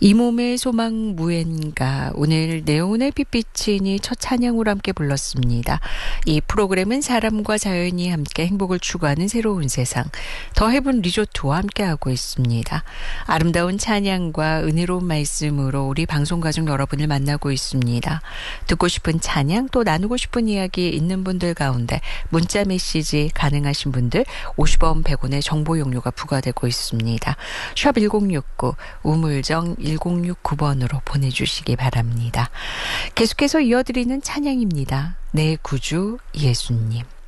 이 몸의 소망 무엔가, 오늘 네온의 빛비치니 첫 찬양으로 함께 불렀습니다. 이 프로그램은 사람과 자연이 함께 행복을 추구하는 새로운 세상, 더 헤븐 리조트와 함께하고 있습니다. 아름다운 찬양과 은혜로운 말씀으로 우리 방송 가족 여러분을 만나고 있습니다. 듣고 싶은 찬양, 또 나누고 싶은 이야기 있는 분들 가운데 문자 메시지 가능하신 분들 50원 100원의 정보 용료가 부과되고 있습니다. 샵 1069 우물정 1069번으로 보내주시기 바랍니다. 계속해서 이어드리는 찬양입니다. 내 구주 예수님.